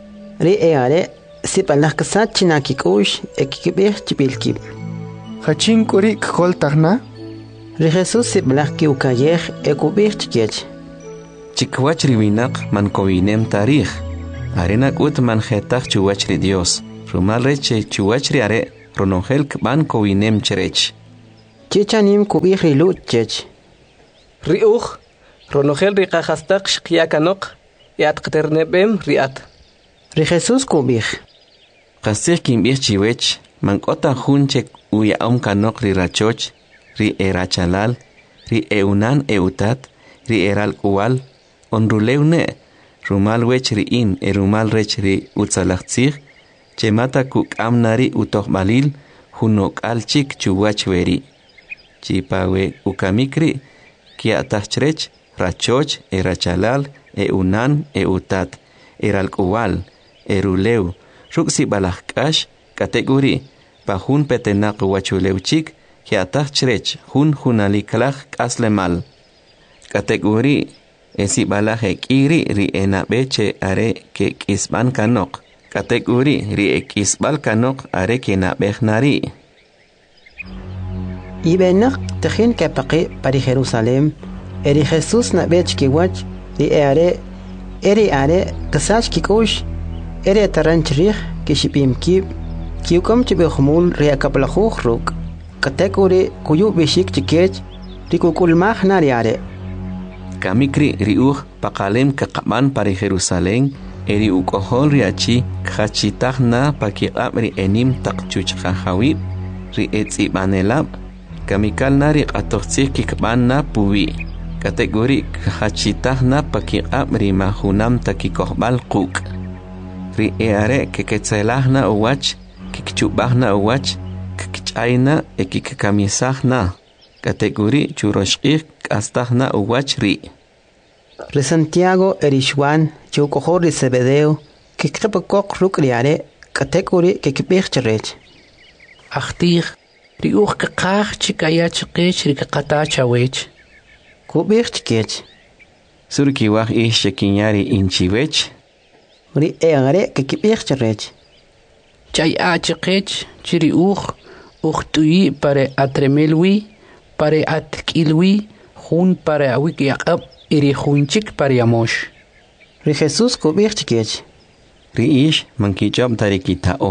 Ri eare, si balach kasat chinakikush, ekikibich chibilkib. Hachin kuri kol tagna? Ri Jesús si balach kiukayech ekubich chikech. chikwach riwinaq man kowinem tarij arena k'ut man jetaq chuwach ri Dios rumal reche chuwach ri are ronongel kban kowinem cherech chichanim kubij ri luchech riuj ronongel ri qajastaq shqiyakanok yat qternebem riat ri Jesús kubij qasij kimbij chiwech man k'ota junche uyaom kanok ri rachoch ri erachalal ri eunan eutat ri eral uwal onrulewne rumal wech ri in rumal rech ri utzalaqtzij chemata kuk'amnari utojbalil junok alchik chuwach weri chipawe ukamikri kiatachrech rachoch erachalal eunan eutat eral uwal erulew ruksi balajkash kategori pajun petenaq wachulewchik kiatachrech junaliklaj k'aslemal kategori esi balaje kiri ri enabeche are ke kisban kanok kategori ri ekisbal kanok are ke nabejnari ibenak tejin kapaqi pari Jerusalem eri Jesús nabech kiwach ri are kasach kikush eri taranchrig kishipimki kiukom chibehmul ri akaplajuj ruk kategori kuyu bishik chikech ri kukulmaj nariare kamikri riuj paqalem kaqaban pari Jerusalén eri ukohol riachi khachitagna pakiqab ri enim taqchuchqajawib ri etzibanelab kamikal nari qatoqtsik kikbanna puwi kategori khachitagna pakiqab ri mahunam takikohbal quk ri eare keketzelahna uwach kikchubahna uwach kikchayna ekikamisahna kategori churoshqik astahna uwach ri Santiago erishwan chukohor ri Zebedeo kikqepokok rukriare kategori kikbechcherech achtih ri uj kaqaj chikayach qech ri qatachawech kubechkech surki waj ishkinyari inchiwech ri eare kikbechcherech chay achqech chiri uj tuyi pare atremelwi pare atkilwi jun pare awik yaqab iri junchik pare yamosh ri Jesús kubechkech ri ish mankichab tarikitao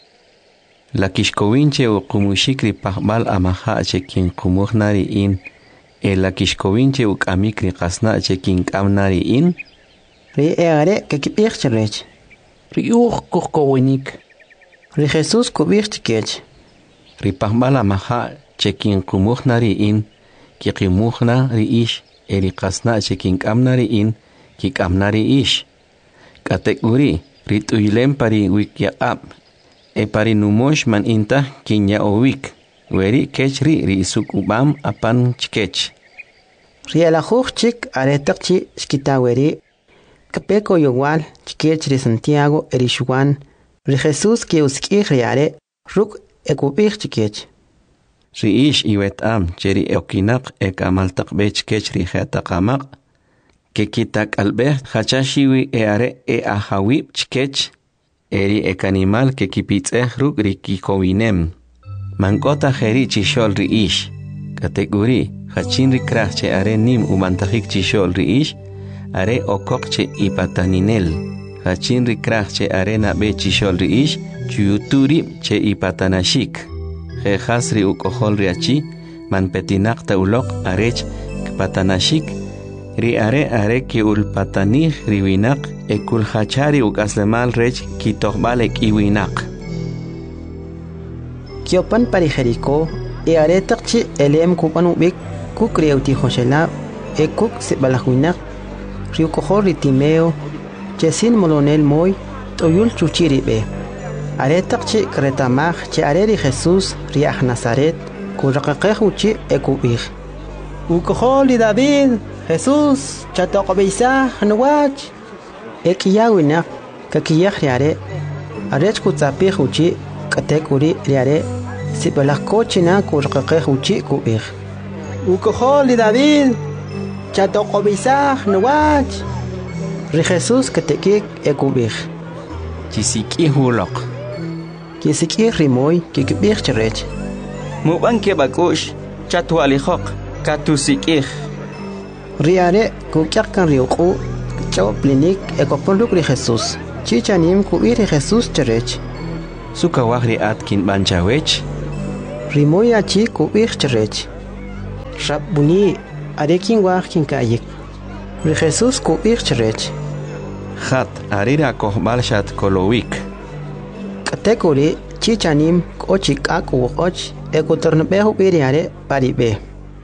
la kishkowinche u qumushik ri pahbal amaha chekin qumuhnari in la kishkowinche u kamikri qasna chekin kamnari in ri eare kikbechcherech ri uj kuqkowinik ri Jesús kubechkech ri pahbal amaha chekin qumuhnari in kiqimuhna ri ish eri qasna chekin kamnari in kikamnari ish kategori ri tuylem pari wikyaqab pari numosh man inta kinya owik weri kechri ri sukubam apan chkech ri alajuj chik aretaqchi skitaweri kapeko yowal chkech ri Santiago erishwan ri Jesús ke uskij riare ruk ekubij chkech ri ish iwetam cheri okinaq ekamaltaq bech kech ri khataqamaq kekitak albeh khachashiwi eare ahawib chkech eri ekanimal kekipitzeh ruk ri kikowinem mankota jeri chishol ri ish kategori khachin ri krach che are nim umantajik chishol ri ish are okok che ipataninel khachin ri krach che are nabe chishol ri ish chuyuturi che ipatanashik Jehasri ukohol riachi man petinak taulok arech patanashik ri are ki ulpatanih riwinak ekul hachari ukaslemal rech kitohbalek iwinak kiopan pari Jericó are taqchi elem kupan ubik kukreuti joshela ekuk sebalahuinak ri ukohol ri Timeo chesin molonel moy toyul chuchiribe are taqchi kretamaj che are ri Jesús ri aj Nazaret kuraqaqej uchi ekubij ukohol ri David Jesús chatoqobisa nuwach ekiyawina kakiyaj riare arech kutzapij uchi katekuri riare sibelajkochina kuraqaqej uchi kubij ukohol ri David chatoqobisa nuwach ri Jesús katekik ekubij chisiki huloq kisiki rimoy kikbechcherech muban ke bakush chatwalijok katusikij Riare kukyakan riuku chaw plinik ekoponduk ri Jesús. Chichanim kuiri Jesús cherech. Sukawak riat kin banchawech. Rimoya chi kuir cherech. Rabuni arekin wak kin kayik. Ri Jesús kuir cherech. Hat arira kohbalshat kolowik. Katekuri chichanim kochik ak uoch ekoternbehu biriare paribe.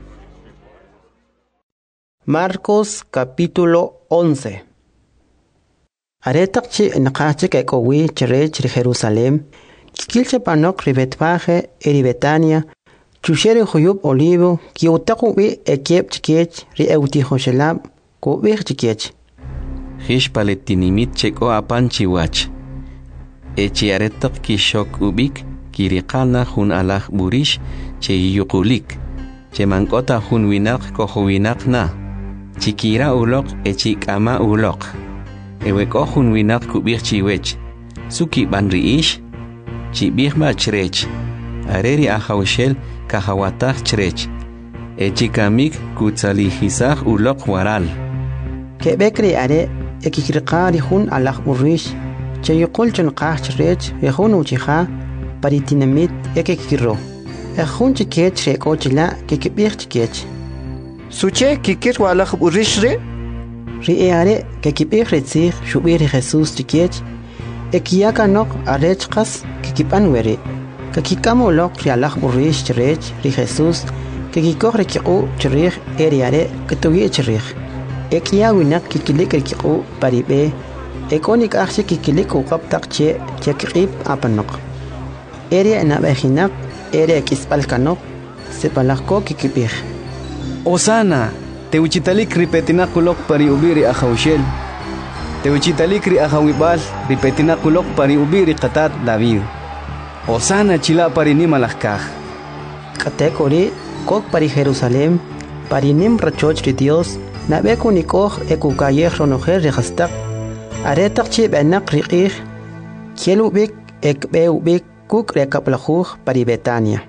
Marcos capítulo 11. Aretakchi naqachik ekowi cherech ri Jerusalem. Kikilche panok ri Betfaje eri Betania. Chusheri huyub olivo kiutaku bi ekiep chikech ri eutihoshelab kubir chikech. Hish paletinimit cheko apanchiwach. Echiaretak kishok ubik kirikana hun alaj burish che yukulik. Che mankota hun winak kohuwinak na. Chikira ulok echikama ulok. Eweko hun winak kubir chiwech. Suki banriish. Chibir ba chrech. Areri ahawshel kahawatach chrech. Echikamik kutzalihisach ulok waral. Kebekri are ekikirqari hun alaj burish. Che yuqul chunqah chrech yehun uchiha paritinamit ekikiro. Ejun chikech reko chila kikibir chikech. Suche kikir walaj burishre? Riare kikibir retzir shubir Jesús chikech. Ekiyaka nok arechkas kikipanwere. Kakikamo lok rialaj burish chrech ri Jesús kikikor rekiqu chrich eriare kituye chrich. Ekiya winak kikilik rekiqu paribe. Ekonik akshi kikilik uqabtaq che chekqib apanok. Eri nabehinak eri kispalkanok sepalakko kikibir. Osana, te uchitalik ripetina kulok pari ubiri ahawshel. Te uchitalik ri ahawibal ripetina kulok pari ubiri qatat David. Osana chila pari nimalakaj. Katekori kok pari Jerusalem pari nim rachoch ri Dios nabeku nikoj ekukayej ronojer rehastak. Aretak chi benak riqij kielubik ekbeubik kuk rekaplajuj pari Betania.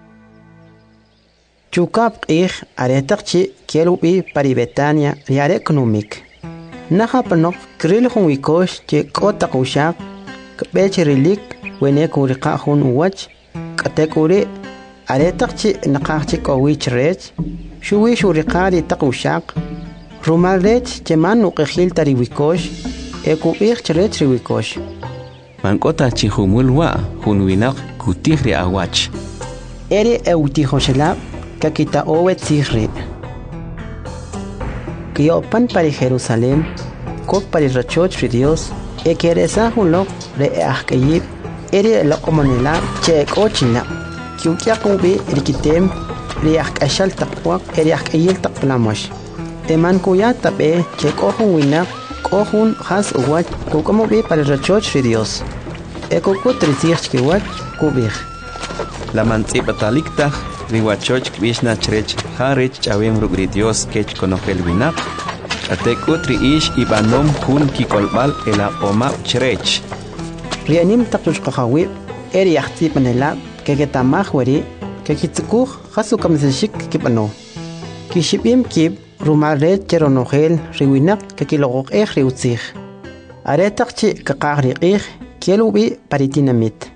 Chukap qij aretak chi kielubi pari Betania riare knumik. Naha panok kril hun wikosh che kotak ushak kbech rilik wene kuriqa hun uwach katekuri aretak chi naqaj chi kowich rech shuwi shuriqari tak ushak rumal rech che man uqijil tari wikosh ekubij chrech ri wikosh. Mankota chihumulwa hunwinak kutihri awach. Eri eutihoshelab kakita owet sihri. Kiopan pari Jerusalem kok pari rachoch ri Dios ekeresa hunlok re ahkayib eri lokomonela che kochina kiukiakubi rikitem ri ahkashal taqwak eri ahkayil taqplamosh. Eman kuya tabe che kohun winak kohun has uwach kukamubi pari rachoch ri Dios. Ekokut risich kiwach kubih. La mantzipatalikta riwachoch kvishna chrech harech chawem rugri Dios kech konokel winak. Atekut riish ibanom hun kikolbal ela omap chrech. Rianim takush kahawib eri yahtip manela keketamah weri kekitsukuh hasukam zishik kipano. Kishibim kib rumaret cheronogel riwinak kekilogok riutzich. Aretakchi kakagriqih kielubi paritinamit.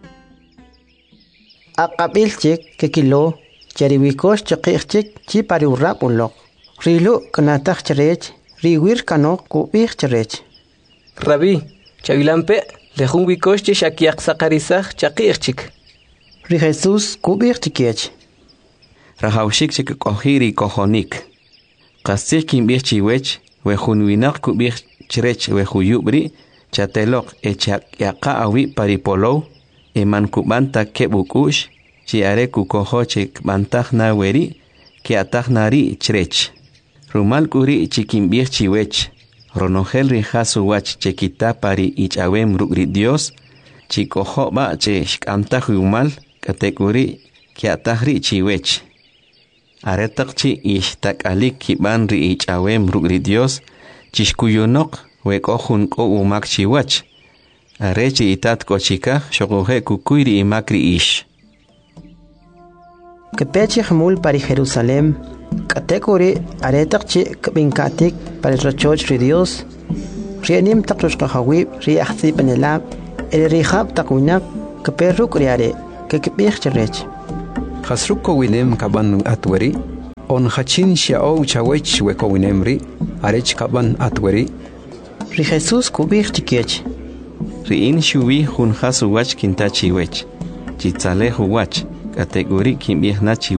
Aqabilchik kekilo cheriwikosh chiqihchik chi pariurrap unlok. Rilu kanatak cherech riwir kanok kubih cherech. Rabbi, chavilampe lejun wikosh che shakiak sakarizach chaqihchik. Ri Jesús kubih chikech. Rahawshik chik kohiri kohonik. Qasik kimbih chiwech wehunwinak kubih chrech wehuyubri chatelok echak yaqa awi paripolo eman kubanta kebukush chiare kukohochik bantah na weri ki atah nari chrech rumal kuri chikimbih chiwech ronogel rihasu wach chekita pari ichawem rugri Dios chikoho ba che shkantah umal katekuri ki atah ri chiwech aretak chi ishtak alik kiban ri ichawem rugri Dios chishkuyunok wekohun ko umak chiwach. Arechi itat kochika shogohe kukuiri imakri ish. Kepechi hamul pari Jerusalem categoría aretaqchi kbinkatik para el rachoch ri Dios rienim taqrushqa hawi ri ahsi panelab el rihab takunak kperruk riare kekbih cherech khasruko winem kaban atwari on khachin shao chawech weko winemri arech kaban atwari ri Jesus kubih chikech ri in shuwi hun khasu wach kintachi wech chitzale huwach categoría kimbih nachi.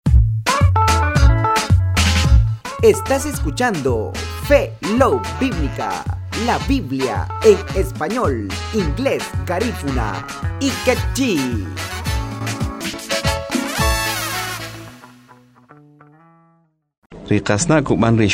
Estás escuchando Fe Love Bíblica, la Biblia en español, inglés, garífuna y quechí. Rikasna kuban